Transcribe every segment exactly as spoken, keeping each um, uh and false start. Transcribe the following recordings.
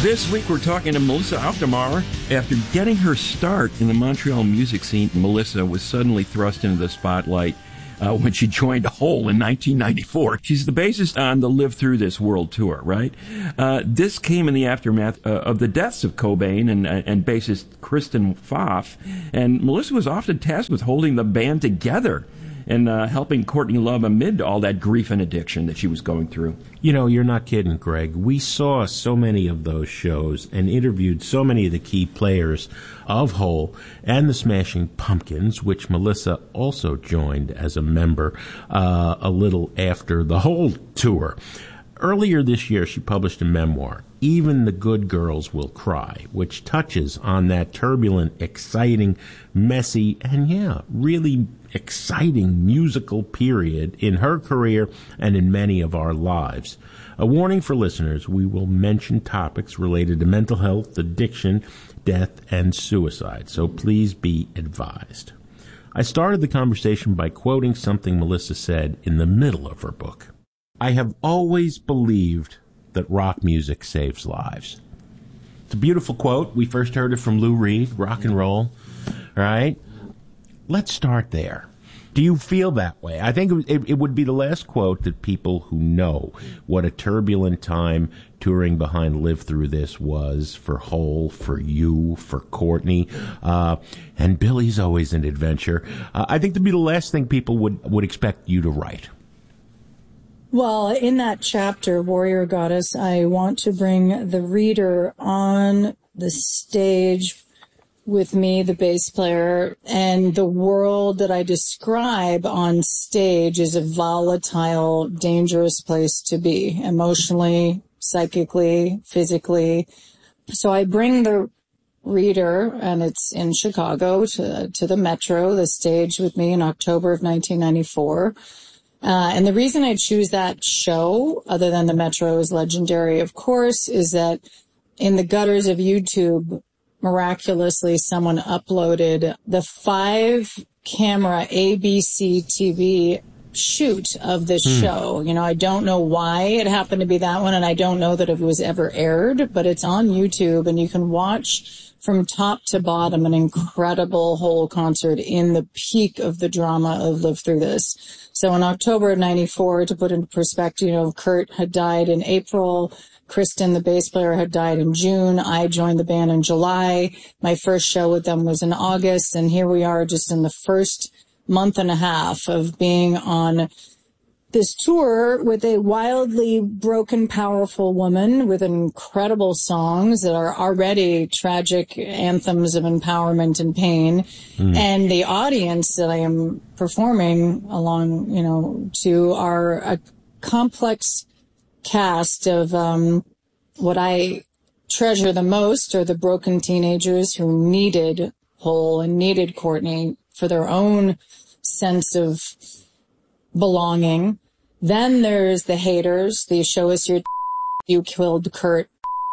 This week we're talking to Melissa Auf der Maur. After getting her start in the Montreal music scene, Melissa was suddenly thrust into the spotlight uh, when she joined Hole in nineteen ninety-four. She's the bassist on the Live Through This World Tour, right? Uh, this came in the aftermath uh, of the deaths of Cobain and, uh, and bassist Kristen Pfaff, and Melissa was often tasked with holding the band together and uh, helping Courtney Love amid all that grief and addiction that she was going through. You know, you're not kidding, Greg. We saw so many of those shows and interviewed so many of the key players of Hole and the Smashing Pumpkins, which Melissa also joined as a member uh, a little after the Hole tour. Earlier this year, she published a memoir, Even the Good Girls Will Cry, which touches on that turbulent, exciting, messy, and yeah, really exciting musical period in her career and in many of our lives. A warning for listeners, we will mention topics related to mental health, addiction, death, and suicide, so please be advised. I started the conversation by quoting something Melissa said in the middle of her book. I have always believed that rock music saves lives. It's a beautiful quote. We first heard it from Lou Reed, rock and roll, right? Let's start there. Do you feel that way? I think it, it would be the last quote that people who know what a turbulent time touring behind Live Through This was for Hole, for you, for Courtney, uh, and Billy's always an adventure. Uh, I think that'd be the last thing people would, would expect you to write. Well, in that chapter, Warrior Goddess, I want to bring the reader on the stage with me, the bass player, and the world that I describe on stage is a volatile, dangerous place to be, emotionally, psychically, physically. So I bring the reader, and it's in Chicago, to, to the Metro, the stage with me in October of nineteen ninety-four. Uh, and the reason I choose that show, other than the Metro is legendary, of course, is that in the gutters of YouTube, miraculously, someone uploaded the five camera A B C T V shoot of this hmm. show. You know, I don't know why it happened to be that one, and I don't know that it was ever aired, but it's on YouTube, and you can watch from top to bottom an incredible Hole concert in the peak of the drama of Live Through This. So in October of ninety-four, to put into perspective, you know, Kurt had died in April. Kristen, the bass player, had died in June. I joined the band in July. My first show with them was in August. And here we are just in the first month and a half of being on this tour with a wildly broken, powerful woman with incredible songs that are already tragic anthems of empowerment and pain. Mm. And the audience that I am performing along, you know, to are a complex cast of um, what I treasure the most are the broken teenagers who needed Hole and needed Courtney for their own sense of belonging. Then there's the haters, the show us your you killed Kurt.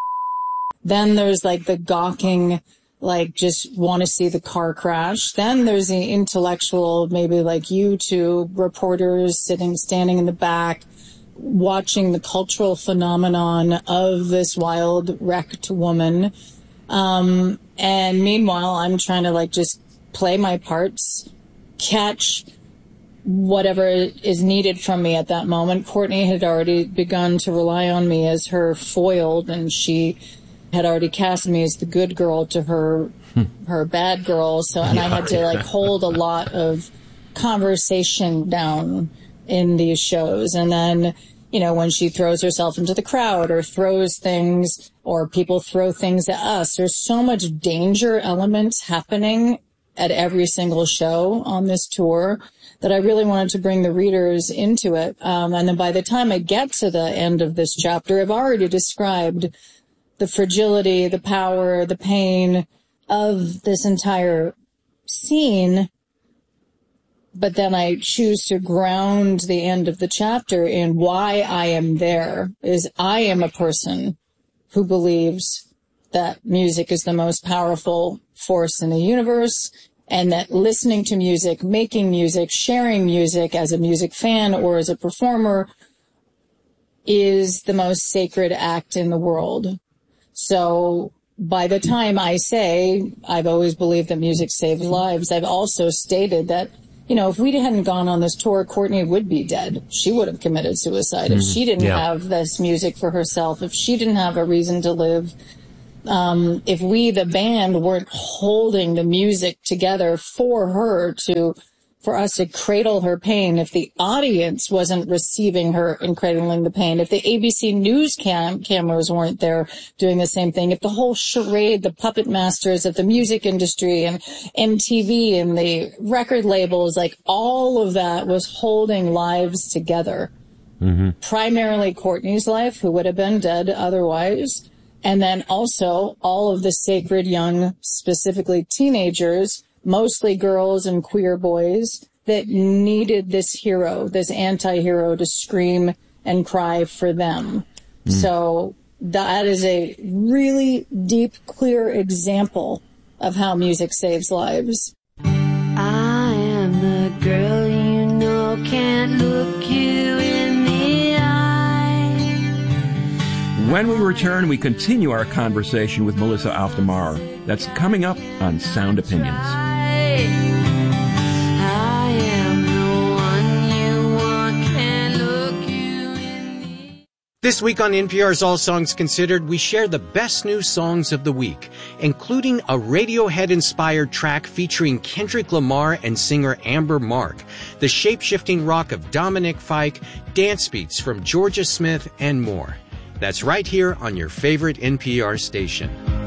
Then there's like the gawking, like just want to see the car crash. Then there's the intellectual, maybe like you two reporters sitting, standing in the back, watching the cultural phenomenon of this wild, wrecked woman. Um, and meanwhile, I'm trying to like just play my parts, catch whatever is needed from me at that moment. Courtney had already begun to rely on me as her foil, and she had already cast me as the good girl to her her bad girl. So, and I had to like hold a lot of conversation down in these shows. And then, you know, when she throws herself into the crowd or throws things, or people throw things at us, there's so much danger elements happening at every single show on this tour that I really wanted to bring the readers into it. Um, and then by the time I get to the end of this chapter, I've already described the fragility, the power, the pain of this entire scene. But then I choose to ground the end of the chapter in why I am there. Is I am a person who believes that music is the most powerful force in the universe, and that listening to music, making music, sharing music as a music fan or as a performer is the most sacred act in the world. So by the time I say I've always believed that music saves lives, I've also stated that, you know, if we hadn't gone on this tour, Courtney would be dead. She would have committed suicide if she didn't yeah. have this music for herself, if she didn't have a reason to live. Um, if we, the band, weren't holding the music together for her to, for us to cradle her pain, if the audience wasn't receiving her and cradling the pain, if the A B C News cam- cameras weren't there doing the same thing, if the whole charade, the puppet masters of the music industry and M T V and the record labels, like all of that was holding lives together. Mm-hmm. Primarily Courtney's life, who would have been dead otherwise. And then also all of the sacred young, specifically teenagers, mostly girls and queer boys, that needed this hero, this anti-hero to scream and cry for them. Mm. So that is a really deep, clear example of how music saves lives. I am the girl you know can't look you in the eye. When we return, we continue our conversation with Melissa Auf der Maar. That's coming up on Sound Opinions. This week on N P R's All Songs Considered, we share the best new songs of the week, including a Radiohead-inspired track featuring Kendrick Lamar and singer Amber Mark, the shape-shifting rock of Dominic Fike, dance beats from Georgia Smith, and more. That's right here on your favorite N P R station.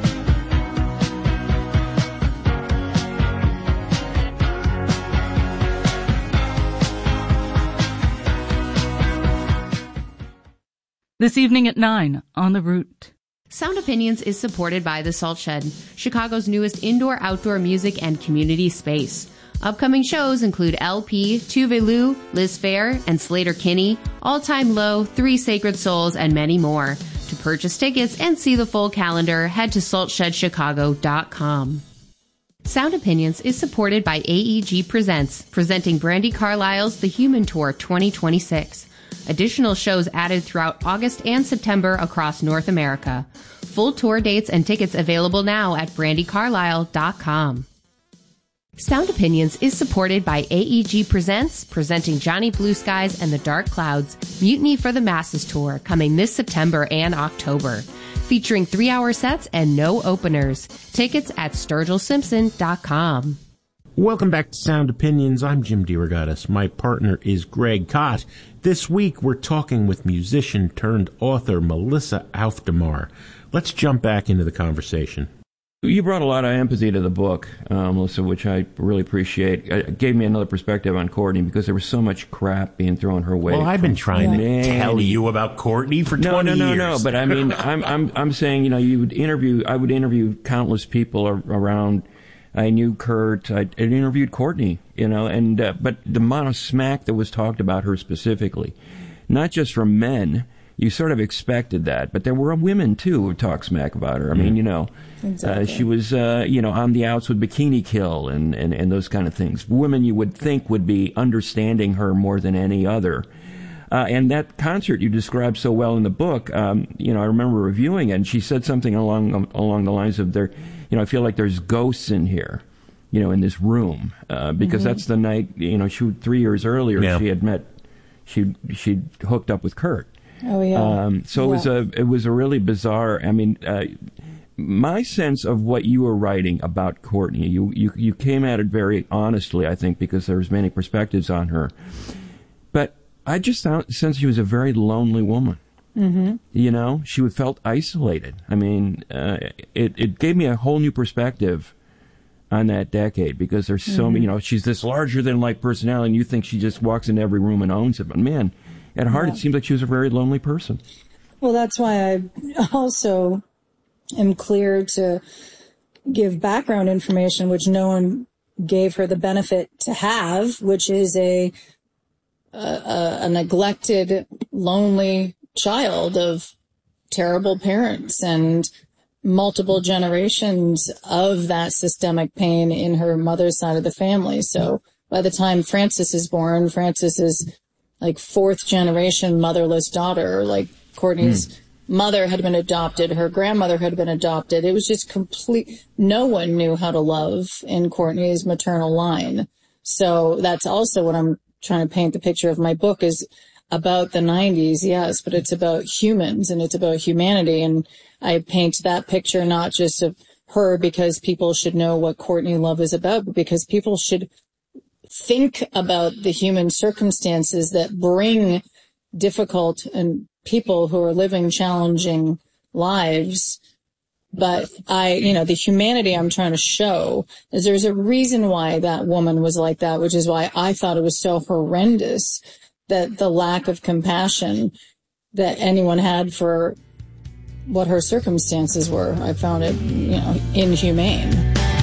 This evening at nine on The Root. Sound Opinions is supported by The Salt Shed, Chicago's newest indoor-outdoor music and community space. Upcoming shows include L P, Tuve Lu, Liz Phair, and Slater Kinney, All Time Low, Three Sacred Souls, and many more. To purchase tickets and see the full calendar, head to salt shed chicago dot com. Sound Opinions is supported by A E G Presents, presenting Brandi Carlile's The Human Tour twenty twenty-six. Additional shows added throughout August and September across North America. Full tour dates and tickets available now at brandi carlile dot com. Sound Opinions is supported by A E G Presents, presenting Johnny Blue Skies and the Dark Clouds, Mutiny for the Masses Tour, coming this September and October. Featuring three-hour sets and no openers. Tickets at sturgill simpson dot com. Welcome back to Sound Opinions. I'm Jim DeRogatis. My partner is Greg Kot. This week we're talking with musician turned author Melissa Auf der Maar. Let's jump back into the conversation. You brought a lot of empathy to the book, uh, Melissa, which I really appreciate. It gave me another perspective on Courtney because there was so much crap being thrown her way. Well, I've been trying yeah. to tell you about Courtney for no, twenty no, no, years. No, no, But I mean, I'm, I'm, I'm saying, you know, you would interview. I would interview countless people around. I knew Kurt. I, I interviewed Courtney. You know, and uh, but the amount of smack that was talked about her specifically, not just from men. You sort of expected that, but there were women too who talk smack about her. I mean, you know, exactly. uh, she was, uh, you know, on the outs with Bikini Kill and, and, and those kind of things. Women you would think would be understanding her more than any other. Uh, and that concert you described so well in the book, um, you know, I remember reviewing it, and she said something along along the lines of, "There, you know, I feel like there's ghosts in here, you know, in this room," uh, because mm-hmm. that's the night, you know, she three years earlier yeah. she had met, she she hooked up with Kurt. Oh yeah. Um, so yeah. it was a it was a really bizarre. I mean, uh, my sense of what you were writing about Courtney, you, you you came at it very honestly, I think, because there was many perspectives on her. But I just found, sense she was a very lonely woman. Mm-hmm. You know, she felt isolated. I mean, uh, it it gave me a whole new perspective on that decade because there's so mm-hmm. many. You know, she's this larger than life personality, and you think she just walks into every room and owns it. But man. At heart, yeah. It seems like she was a very lonely person. Well, that's why I also am clear to give background information, which no one gave her the benefit to have, which is a a, a neglected, lonely child of terrible parents and multiple generations of that systemic pain in her mother's side of the family. So by the time Frances is born, Frances is like fourth generation motherless daughter. Like Courtney's mm. mother had been adopted. Her grandmother had been adopted. It was just complete. No one knew how to love in Courtney's maternal line. So that's also what I'm trying to paint the picture of my book is about the nineties, yes, but it's about humans and it's about humanity. And I paint that picture not just of her because people should know what Courtney Love is about, but because people should think about the human circumstances that bring difficult and people who are living challenging lives. But I, you know, the humanity I'm trying to show is there's a reason why that woman was like that, which is why I thought it was so horrendous that the lack of compassion that anyone had for what her circumstances were. I found it, you know, inhumane.